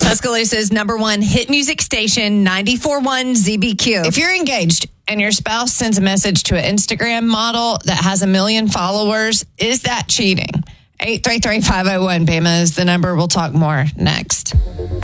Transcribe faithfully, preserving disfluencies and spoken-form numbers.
Tuscaloosa's number one hit music station, ninety-four point one Z B Q. If you're engaged and your spouse sends a message to an Instagram model that has a million followers, is that cheating? eight three three, five oh one, B A M A is the number. We'll talk more next.